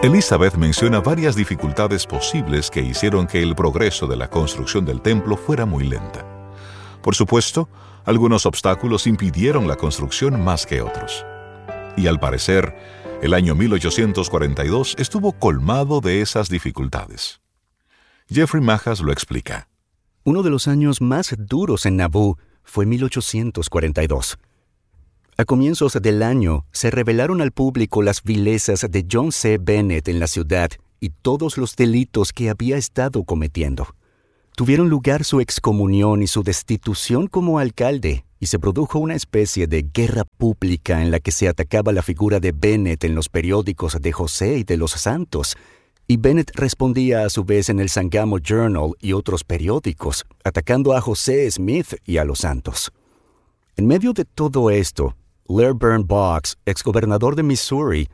Elizabeth menciona varias dificultades posibles que hicieron que el progreso de la construcción del templo fuera muy lenta. Por supuesto, algunos obstáculos impidieron la construcción más que otros. Y al parecer, el año 1842 estuvo colmado de esas dificultades. Jeffrey Majas lo explica. Uno de los años más duros en Nauvoo fue 1842. A comienzos del año, se revelaron al público las vilezas de John C. Bennett en la ciudad y todos los delitos que había estado cometiendo. Tuvieron lugar su excomunión y su destitución como alcalde, y se produjo una especie de guerra pública en la que se atacaba la figura de Bennett en los periódicos de José y de los Santos, y Bennett respondía a su vez en el Sangamo Journal y otros periódicos, atacando a José Smith y a los Santos. En medio de todo esto, Lairburn Boggs, exgobernador de Missouri,